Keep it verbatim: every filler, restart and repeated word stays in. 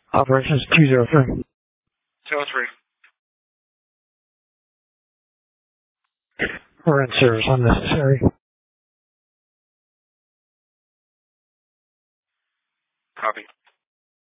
Operations two zero three. zero three. We're in service unnecessary. Copy.